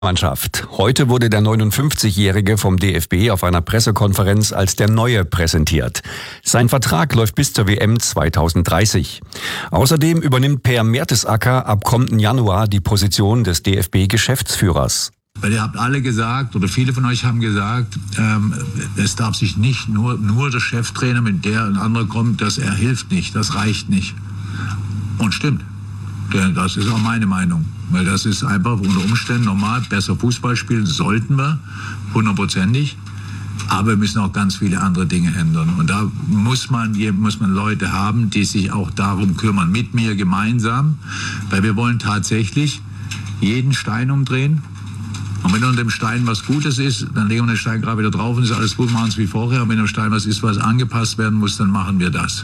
Mannschaft. Heute wurde der 59-Jährige vom DFB auf einer Pressekonferenz als der Neue präsentiert. Sein Vertrag läuft bis zur WM 2030. Außerdem übernimmt Per Mertesacker ab kommenden Januar die Position des DFB-Geschäftsführers. Weil ihr habt alle gesagt, oder viele von euch haben gesagt, es darf sich nicht nur der Cheftrainer, mit der ein anderer kommt, das hilft nicht, das reicht nicht. Und stimmt. Das ist auch meine Meinung. Weil das ist einfach unter Umständen normal. Besser Fußball spielen sollten wir, 100%. Aber wir müssen auch ganz viele andere Dinge ändern. Und da muss man Leute haben, die sich auch darum kümmern. Mit mir gemeinsam. Weil wir wollen tatsächlich jeden Stein umdrehen. Und wenn unter dem Stein was Gutes ist, dann legen wir den Stein gerade wieder drauf und ist alles gut, machen es wie vorher. Und wenn unter dem Stein was ist, was angepasst werden muss, dann machen wir das.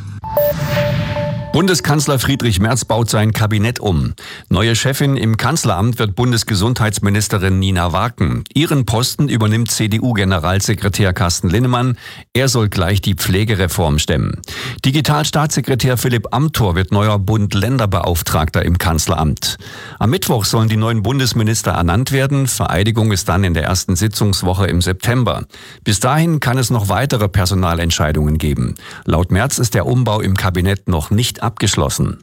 Bundeskanzler Friedrich Merz baut sein Kabinett um. Neue Chefin im Kanzleramt wird Bundesgesundheitsministerin Nina Warken. Ihren Posten übernimmt CDU-Generalsekretär Carsten Linnemann. Er soll gleich die Pflegereform stemmen. Digitalstaatssekretär Philipp Amthor wird neuer Bund-Länder-Beauftragter im Kanzleramt. Am Mittwoch sollen die neuen Bundesminister ernannt werden. Vereidigung ist dann in der ersten Sitzungswoche im September. Bis dahin kann es noch weitere Personalentscheidungen geben. Laut Merz ist der Umbau im Kabinett noch nicht abgeschlossen.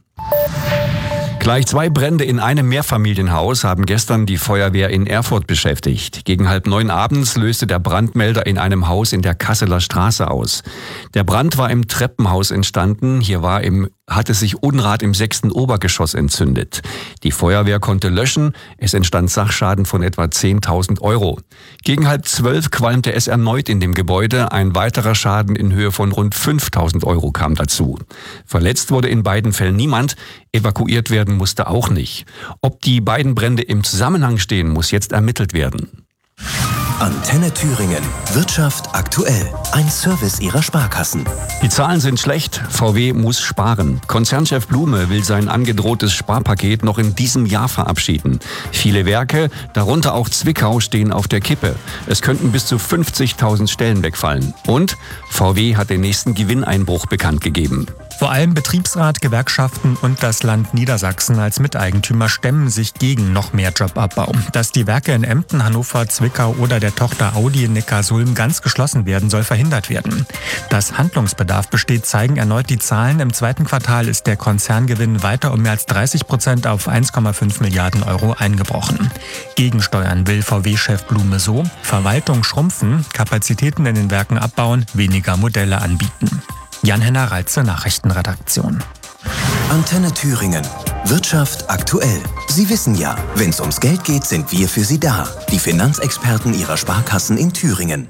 Gleich 2 Brände in einem Mehrfamilienhaus haben gestern die Feuerwehr in Erfurt beschäftigt. Gegen 8:30 abends löste der Brandmelder in einem Haus in der Kasseler Straße aus. Der Brand war im Treppenhaus entstanden. Hier hatte sich Unrat im 6. Obergeschoss entzündet. Die Feuerwehr konnte löschen. Es entstand Sachschaden von etwa 10.000 €. Gegen 11:30 qualmte es erneut in dem Gebäude. Ein weiterer Schaden in Höhe von rund 5.000 € kam dazu. Verletzt wurde in beiden Fällen niemand. Evakuiert werden musste auch nicht. Ob die beiden Brände im Zusammenhang stehen, muss jetzt ermittelt werden. Antenne Thüringen. Wirtschaft aktuell. Ein Service Ihrer Sparkassen. Die Zahlen sind schlecht. VW muss sparen. Konzernchef Blume will sein angedrohtes Sparpaket noch in diesem Jahr verabschieden. Viele Werke, darunter auch Zwickau, stehen auf der Kippe. Es könnten bis zu 50.000 Stellen wegfallen. Und VW hat den nächsten Gewinneinbruch bekannt gegeben. Vor allem Betriebsrat, Gewerkschaften und das Land Niedersachsen als Miteigentümer stemmen sich gegen noch mehr Jobabbau. Dass die Werke in Emden, Hannover, Zwickau oder der Tochter Audi in Neckarsulm ganz geschlossen werden, soll verhindert werden. Dass Handlungsbedarf besteht, zeigen erneut die Zahlen. Im zweiten Quartal ist der Konzerngewinn weiter um mehr als 30% auf 1,5 Milliarden € eingebrochen. Gegensteuern will VW-Chef Blume so: Verwaltung schrumpfen, Kapazitäten in den Werken abbauen, weniger Modelle anbieten. Jan-Henner Reitze, Nachrichtenredaktion. Antenne Thüringen. Wirtschaft aktuell. Sie wissen ja, wenn es ums Geld geht, sind wir für Sie da. Die Finanzexperten Ihrer Sparkassen in Thüringen.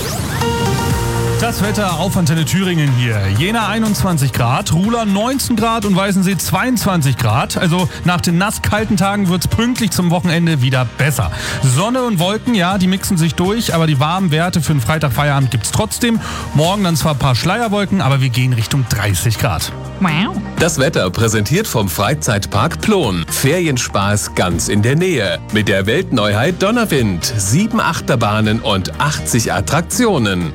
Das Wetter auf Antenne Thüringen hier. Jena 21 Grad, Ruhla 19 Grad und Weißensee 22 Grad. Also nach den nasskalten Tagen wird es pünktlich zum Wochenende wieder besser. Sonne und Wolken, ja, die mixen sich durch, aber die warmen Werte für den Freitagfeierabend gibt es trotzdem. Morgen dann zwar ein paar Schleierwolken, aber wir gehen Richtung 30 Grad. Wow. Das Wetter präsentiert vom Freizeitpark Plon. Ferienspaß ganz in der Nähe. Mit der Weltneuheit Donnerwind. 7 Achterbahnen und 80 Attraktionen.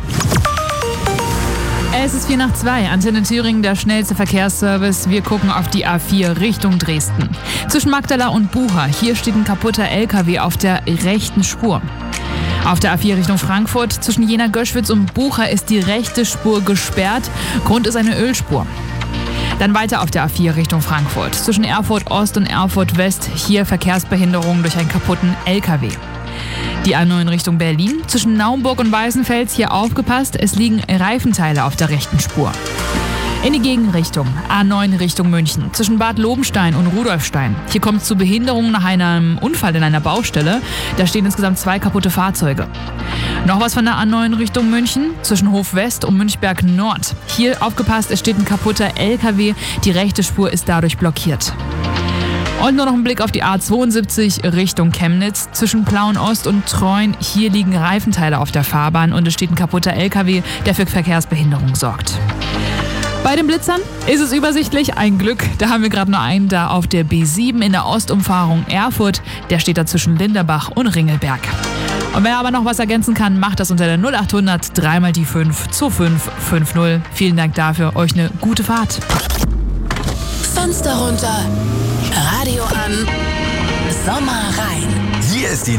Es ist 1:04. Antenne Thüringen, der schnellste Verkehrsservice. Wir gucken auf die A4 Richtung Dresden. Zwischen Magdala und Bucha. Hier steht ein kaputter LKW auf der rechten Spur. Auf der A4 Richtung Frankfurt. Zwischen Jena-Göschwitz und Bucha ist die rechte Spur gesperrt. Grund ist eine Ölspur. Dann weiter auf der A4 Richtung Frankfurt. Zwischen Erfurt Ost und Erfurt West. Hier Verkehrsbehinderung durch einen kaputten LKW. Die A9 Richtung Berlin. Zwischen Naumburg und Weißenfels, hier aufgepasst, es liegen Reifenteile auf der rechten Spur. In die Gegenrichtung, A9 Richtung München. Zwischen Bad Lobenstein und Rudolfstein. Hier kommt es zu Behinderungen nach einem Unfall in einer Baustelle. Da stehen insgesamt 2 kaputte Fahrzeuge. Noch was von der A9 Richtung München. Zwischen Hof West und Münchberg Nord. Hier aufgepasst, es steht ein kaputter LKW. Die rechte Spur ist dadurch blockiert. Und nur noch ein Blick auf die A72 Richtung Chemnitz. Zwischen Plauen Ost und Treuen, hier liegen Reifenteile auf der Fahrbahn und es steht ein kaputter LKW, der für Verkehrsbehinderung sorgt. Bei den Blitzern ist es übersichtlich, ein Glück. Da haben wir gerade nur einen da auf der B7 in der Ostumfahrung Erfurt. Der steht da zwischen Linderbach und Ringelberg. Und wer aber noch was ergänzen kann, macht das unter der 0800 3 die 5 2550. Vielen Dank dafür, euch eine gute Fahrt. Fenster runter, Radio an, Sommer rein. Hier ist die